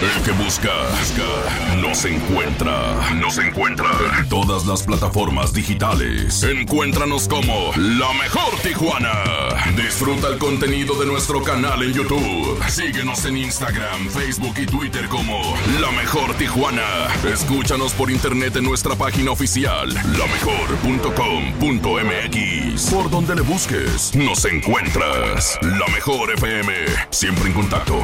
El que busca, nos encuentra. En todas las plataformas digitales. Encuéntranos como La Mejor Tijuana. Disfruta el contenido de nuestro canal en YouTube. Síguenos en Instagram, Facebook y Twitter como La Mejor Tijuana. Escúchanos por internet en nuestra página oficial, lamejor.com.mx. Por donde le busques, nos encuentras. La Mejor FM, siempre en contacto.